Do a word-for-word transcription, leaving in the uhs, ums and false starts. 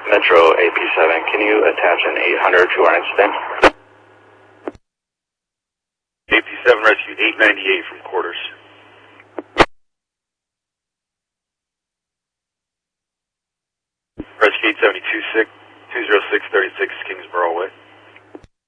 Metro A P seven, can you attach an eight hundred to our incident? A P seven rescue eight ninety-eight from quarters. Rescue eight seventy-two, two oh six thirty-six Kingsborough Way.